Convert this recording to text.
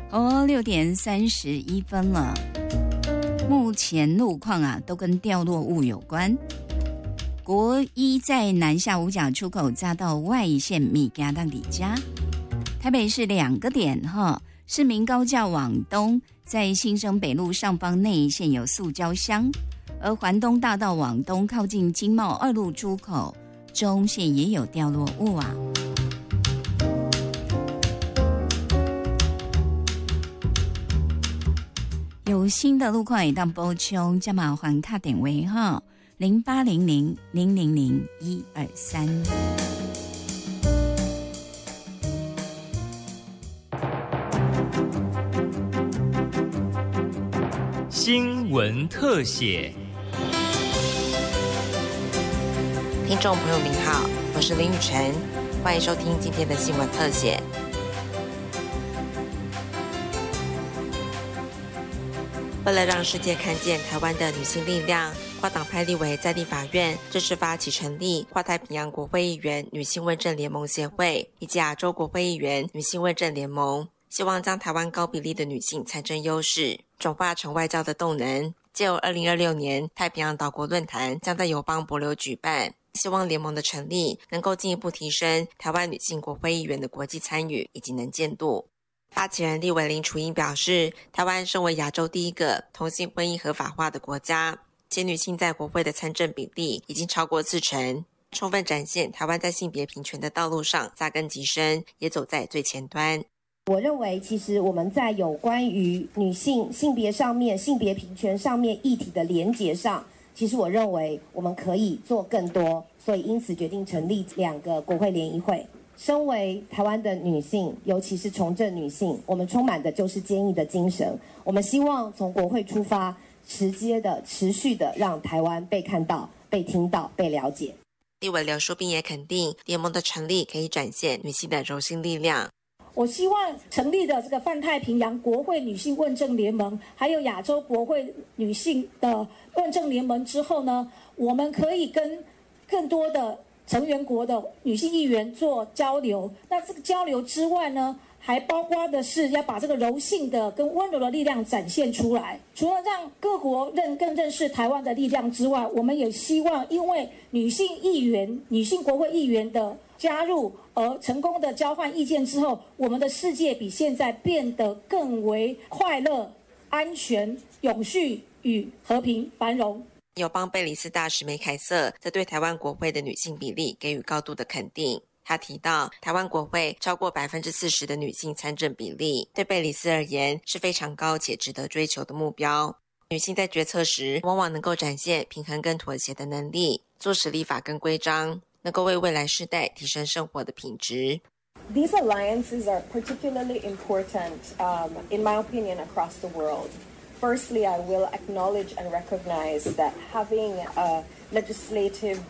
6:31了。目前路况都跟掉落物有关。国一在南下五甲出口匝道外线米加到里加，台北市2个点市民高架往东，在新生北路上方内线有塑胶箱，而环东大道往东靠近经贸2路出口中线也有掉落物有新的路况也当补充，加码还卡点为0800000123。 新闻特写。 听众朋友您好，我是林雨晨，欢迎收听今天的新闻特写。为了让世界看见台湾的女性力量，跨党派立委在地法院正式发起成立跨太平洋国会议员女性问政联盟协会以及亚洲国会议员女性问政联盟，希望将台湾高比例的女性参政优势转化成外交的动能。藉由2026年太平洋岛国论坛将在友邦帛琉举办，希望联盟的成立能够进一步提升台湾女性国会议员的国际参与以及能见度。发起人立委林楚英表示，台湾身为亚洲第一个同性婚姻合法化的国家，且女性在国会的参政比例已经超过40%，充分展现台湾在性别平权的道路上扎根极深，也走在最前端。 我认为其实我们在有关于女性性别上面、性别平权上面议题的连结上，其实我认为我们可以做更多，所以因此决定成立2个国会联谊会。身为台湾的女性，尤其是从政女性，我们充满的就是坚毅的精神。我们希望从国会出发，直接的、持续的让台湾被看到、被听到、被了解。 立委刘淑彬也肯定联盟的成立可以展现女性的柔性力量。 我希望成立的这个泛太平洋国会女性问政联盟，还有亚洲国会女性的问政联盟之后呢，我们可以跟更多的成员国的女性议员做交流。那这个交流之外呢，还包括的是要把这个柔性的跟温柔的力量展现出来。除了让各国更认识台湾的力量之外，我们也希望因为女性议员、女性国会议员的加入而成功的交换意见之后，我们的世界比现在变得更为快乐、安全、永续与和平繁荣。 友邦贝里斯大使梅凯瑟则对台湾国会的女性比例给予高度的肯定。他提到，台湾国会超过40%的女性参政比例，对贝里斯而言是非常高且值得追求的目标。女性在决策时往往能够展现平衡跟妥协的能力，做实立法跟规章，能够为未来世代提升生活的品质。 These alliances are particularly important, in my opinion, across the world. Firstly, I will acknowledge and recognize that having a legislative